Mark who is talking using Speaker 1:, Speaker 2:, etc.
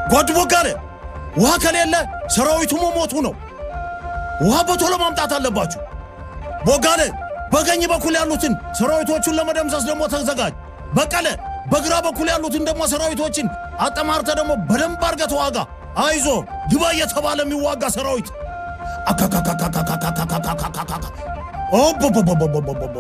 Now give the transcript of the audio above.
Speaker 1: ጓድ ቦጋለ ውሃ ከሌለ ሰራዊቱ መሞቱ ነው ውሃ በቶሎ ማምጣት አለባችሁ ቦጋለ በቀኝ በኩል ያሉትን ሰራዊቶቹን ለመደምሰስ ደግሞ ተዘጋጅ በቀለ በግራ በኩል ያሉትን ደግሞ ሰራዊቶችን አጠማርተ ደግሞ በደንብ አርገ ተዋጋ አይዞ ግባ የተባለ የሚዋጋ ሰራዊት አካካካካካካካካካካ ኦቦቦቦቦቦቦቦ